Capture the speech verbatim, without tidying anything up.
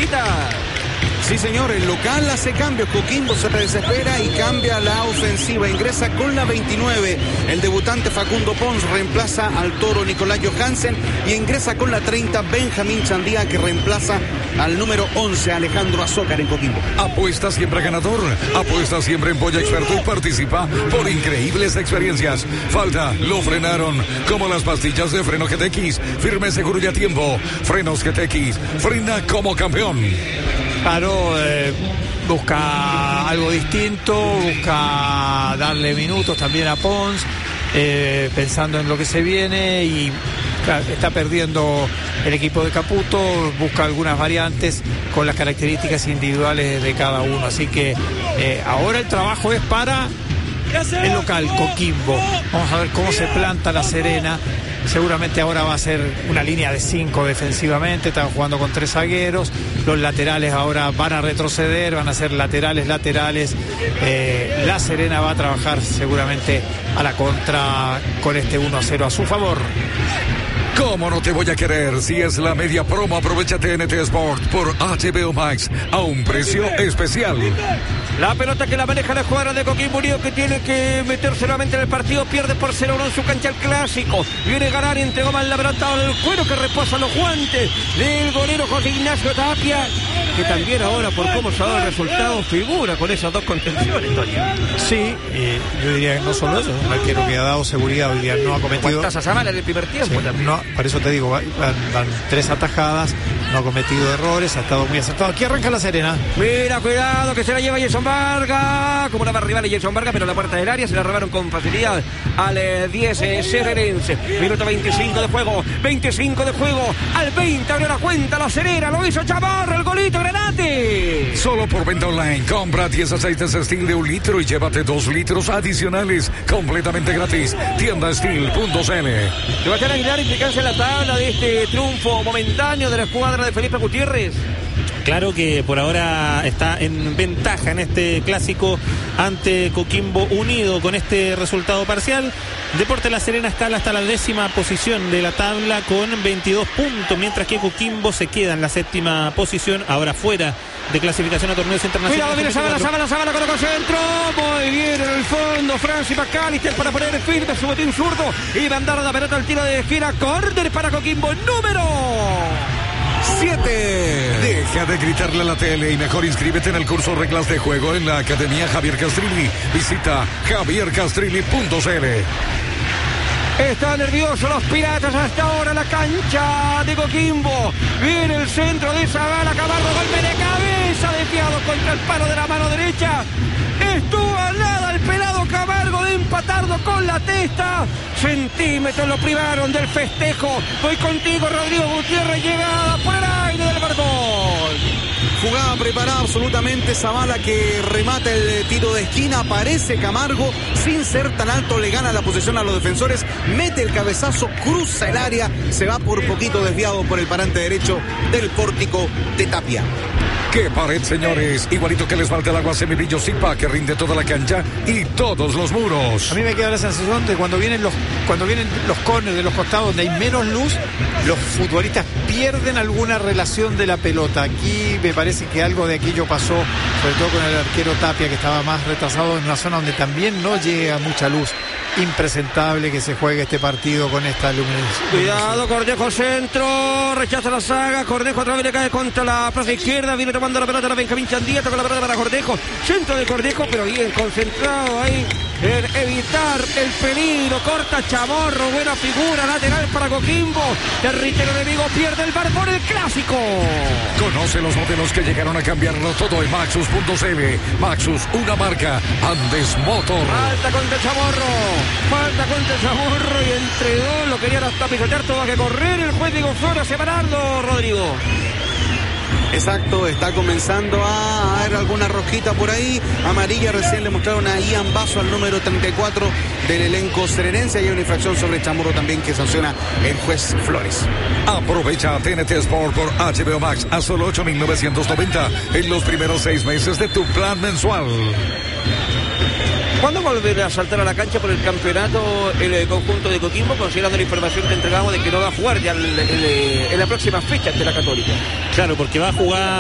Rosita. Sí, señor, el local hace cambios. Coquimbo se desespera y cambia la ofensiva. Ingresa con la veintinueve. El debutante Facundo Pons reemplaza al toro Nicolás Johansen. Y ingresa con la treinta Benjamín Chandía, que reemplaza al número once Alejandro Azócar en Coquimbo. Apuesta siempre ganador. Apuesta siempre en Polla Experto y participa por increíbles experiencias. Falta, lo frenaron. Como las pastillas de freno G T X. Firme, seguro y a tiempo. Frenos G T X. Frena como campeón. Claro, eh, busca algo distinto, busca darle minutos también a Pons, eh, pensando en lo que se viene, y claro, está perdiendo el equipo de Caputo, busca algunas variantes con las características individuales de cada uno, así que eh, ahora el trabajo es para el local, Coquimbo. Vamos a ver cómo se planta La Serena. Seguramente ahora va a ser una línea de cinco defensivamente. Están jugando con tres zagueros. Los laterales ahora van a retroceder, van a ser laterales, laterales. Eh, La Serena va a trabajar seguramente a la contra con este uno a cero a su favor. ¿Cómo no te voy a querer? Si es la media promo, aprovecha T N T Sport por H B O Max a un precio especial. La pelota que la maneja la escuadra de Coquimbo Unido, que tiene que meterse nuevamente en el partido. Pierde por cero uno en su cancha el clásico. Viene Garar y entregó mal la pelota al cuero, que reposa los guantes del golero José Ignacio Tapia, que también ahora, por cómo se ha dado el resultado, figura con esas dos contenciones, Toño. Sí, y yo diría que no solo eso, un arquero que ha dado seguridad hoy día, no ha cometido... ¿Cuántas a en el primer tiempo? Sí, también? No, por eso te digo, van, van tres atajadas, no ha cometido errores, ha estado muy acertado. Aquí arranca La Serena. Mira, cuidado, que se la lleva Jason Vargas. Como la va a arribar Jason Vargas, pero la puerta del área se la robaron con facilidad al eh, diez eh, serenense. Minuto veinticinco de juego, veinticinco de juego. Al veinte abrió la cuenta La Serena, lo hizo Chavarro, el golito Granate. Solo por venta online, compra diez aceites Steel de un litro y llévate dos litros adicionales completamente gratis. Tienda Steel punto c l. Sebastián Aguilar, implicarse en la tabla de este triunfo momentáneo de la escuadra de Felipe Gutiérrez. Claro que por ahora está en ventaja en este clásico ante Coquimbo Unido con este resultado parcial. Deportes La Serena escala hasta la décima posición de la tabla con veintidós puntos, mientras que Coquimbo se queda en la séptima posición, ahora fuera de clasificación a torneos internacionales. Cuidado, viene Zabala, Zabala, Zabala, colocó centro. Muy bien en el fondo, Francis McAllister para poner firme su botín zurdo y mandar la pelota al tiro de esquina. Córner para Coquimbo, número siete. Deja de gritarle a la tele y mejor inscríbete en el curso Reglas de Juego en la Academia Javier Castrilli. Visita javier castrilli punto c l. Están nerviosos los piratas hasta ahora, la cancha de Coquimbo. Viene el centro de Zabala, Camargo, golpe de cabeza, desviado contra el palo de la mano derecha. Estuvo a nada el pelado Camargo de empatarlo con la testa. Centímetros lo privaron del festejo. Voy contigo, Rodrigo Gutiérrez, llegada por el aire del Barbón. Jugada preparada absolutamente. Zabala, que remata el tiro de esquina. Aparece Camargo sin ser tan alto. Le gana la posesión a los defensores. Mete el cabezazo, cruza el área. Se va por poquito desviado por el parante derecho del pórtico de Tapia. ¡Qué pared, señores! Igualito que les falta el agua Semilillo Zipa, que rinde toda la cancha y todos los muros. A mí me queda la sensación de cuando vienen los cuando vienen los corners de los costados donde hay menos luz, los futbolistas pierden alguna relación de la pelota. Aquí me parece que algo de aquello pasó, sobre todo con el arquero Tapia, que estaba más retrasado en una zona donde también no llega mucha luz. Impresentable que se juegue este partido con esta luminosidad. Cuidado, Cornejo centro, rechaza la saga, Cornejo otra vez le cae contra la plaza izquierda, viene tomando la pelota la Benjamín Chandía, toca la pelota para Cornejo, centro de Cornejo, pero bien concentrado ahí en evitar el peligro, corta Chamorro, buena figura, lateral para Coquimbo, territorio enemigo, pierde el Barbón, el clásico. Conoce los modelos que llegaron a cambiarlo todo en Maxus punto c l. Maxus, una marca Andes Motor. Falta contra Chamorro, falta contra Chamorro y entre dos lo querían hasta pisotear, todo a que correr el juez Diego Flores a separarlo, Rodrigo. Exacto, está comenzando a haber alguna rojita por ahí. Amarilla recién le mostraron a Ian Basso, al número treinta y cuatro del elenco serenense. Hay una infracción sobre Chamorro también que sanciona el juez Flores. Aprovecha T N T Sport por H B O Max a solo ocho mil novecientos noventa en los primeros seis meses de tu plan mensual. ¿Cuándo volverá a saltar a la cancha por el campeonato el, el conjunto de Coquimbo, considerando la información que entregamos de que no va a jugar ya el, el, el, en la próxima fecha ante la Católica? Claro, porque va a jugar